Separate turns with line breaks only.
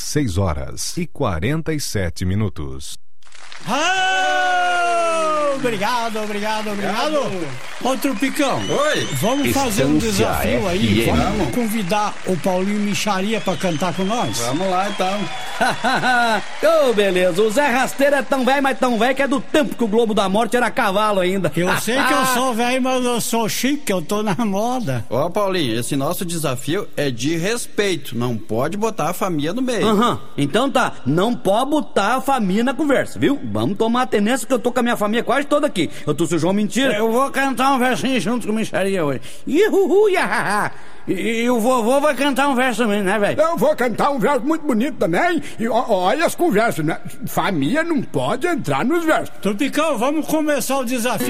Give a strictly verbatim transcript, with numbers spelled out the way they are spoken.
seis horas e quarenta e sete minutos.
Ah, obrigado, obrigado, obrigado. Ô, Picão.
Oi.
Vamos fazer um desafio aí.
F M.
Vamos convidar o Paulinho Micharia pra cantar com nós?
Vamos lá, então.
Ô, oh, beleza. O Zé Rasteiro é tão velho, mas tão velho que é do tempo que o Globo da Morte era cavalo ainda.
Eu sei que eu sou velho, mas eu sou chique, eu tô na moda.
Ó, Paulinho, esse nosso desafio é de respeito. Não pode botar a família no meio.
Aham. Uhum. Então tá, não pode botar a família na conversa, viu? Vamos tomar a tenência que eu tô com a minha família quase toda aqui. Eu tô seu João Mentira. Eu vou cantar um versinho junto com o Micharia hoje. Ihuhu, iahaha. E, e o vovô vai cantar um verso também, né, velho?
Eu vou cantar um verso muito bonito também. E ó, olha as conversas, né? Família não pode entrar nos versos.
Tupicão, vamos começar o desafio.